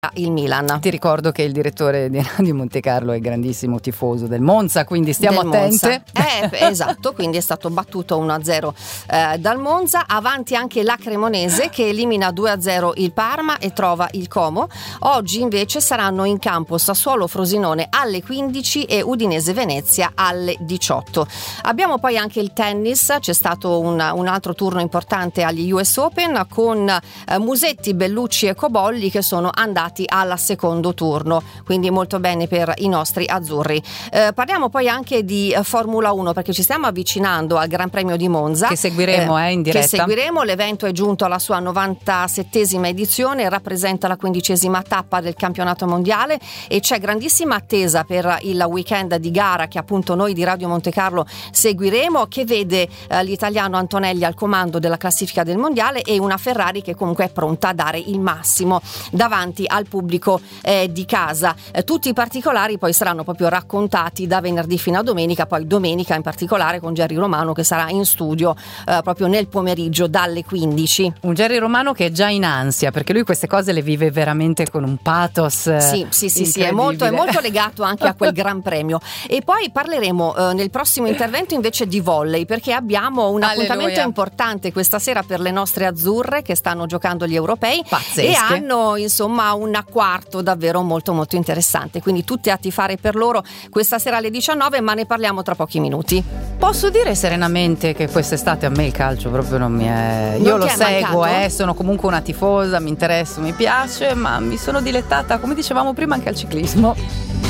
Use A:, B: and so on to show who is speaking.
A: il Milan.
B: Ti ricordo che il direttore di Radio Monte Carlo è grandissimo tifoso del Monza, quindi stiamo attente.
A: Esatto, quindi è stato battuto 1-0 dal Monza. Avanti anche la Cremonese che elimina 2-0 il Parma e trova il Como. Oggi invece saranno in campo Sassuolo Frosinone alle 15 e Udinese Venezia alle 18. Abbiamo poi anche il tennis, c'è stato un altro turno importante agli US Open con Musetti, Bellucci e Cobolli che sono andati al secondo turno, quindi molto bene per i nostri azzurri. Parliamo poi anche di Formula 1 perché ci stiamo avvicinando al Gran Premio di Monza
B: che seguiremo in diretta.
A: Che seguiremo, l'evento è giunto alla sua 97esima edizione, rappresenta la 15ª tappa del campionato mondiale e c'è grandissima attesa per il weekend di gara che appunto noi di Radio Monte Carlo seguiremo, che vede l'italiano Antonelli al comando della classifica del mondiale e una Ferrari che comunque è pronta a dare il massimo davanti al pubblico di casa. Tutti i particolari poi saranno proprio raccontati da venerdì fino a domenica, poi domenica in particolare con Gerry Romano che sarà in studio proprio nel pomeriggio dalle 15.
B: Un Gerry Romano che è già in ansia perché lui queste cose le vive veramente con un pathos.
A: Sì, è molto legato anche a quel Gran Premio. E poi parleremo nel prossimo intervento invece di volley perché abbiamo un appuntamento importante questa sera per le nostre azzurre che stanno giocando gli europei.
B: Pazzesche.
A: E hanno insomma un quarto davvero molto molto interessante, quindi tutti a tifare per loro questa sera alle 19, ma ne parliamo tra pochi minuti.
B: Posso dire serenamente che quest'estate a me il calcio proprio non mi è... Io lo seguo, sono comunque una tifosa, mi interessa, mi piace, ma mi sono dilettata, come dicevamo prima, anche al ciclismo.